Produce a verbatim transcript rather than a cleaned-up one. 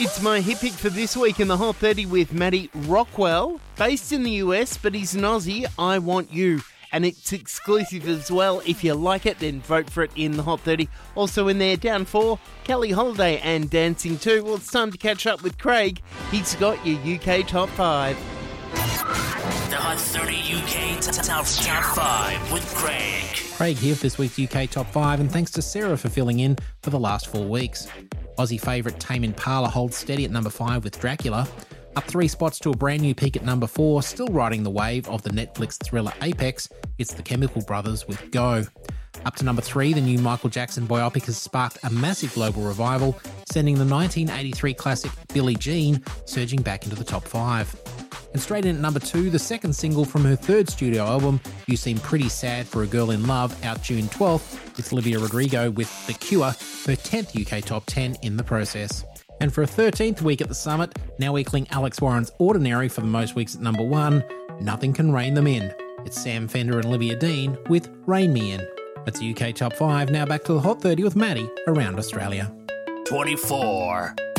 It's my hit pick for this week in the Hot thirty with Matty Rockwell. Based in the U S, but he's an Aussie, I Want You. And it's exclusive as well. If you like it, then vote for it in the Hot thirty. Also in there, down four, Kelly Holiday and Dancing two. Well, it's time to catch up with Craig. He's got your U K Top five. The Hot thirty U K Top five with Craig. Craig here for this week's U K Top five, and thanks to Sarah for filling in for the last four weeks. Aussie favourite Tame Impala holds steady at number five with Dracula. Up three spots to a brand new peak at number four, still riding the wave of the Netflix thriller Apex, it's the Chemical Brothers with Go. Up to number three, the new Michael Jackson biopic has sparked a massive global revival, sending the nineteen eighty-three classic Billie Jean surging back into the top five. And straight in at number two, the second single from her third studio album, You Seem Pretty Sad for a Girl in Love, out June twelfth, it's Olivia Rodrigo with The Cure, her tenth U K Top ten in the process. And for a thirteenth week at the summit, now equaling Alex Warren's Ordinary for the most weeks at number one, Nothing Can Rein Them In. It's Sam Fender and Olivia Dean with Rein Me In. That's the U K Top five. Now back to the Hot thirty with Maddie around Australia. twenty-four.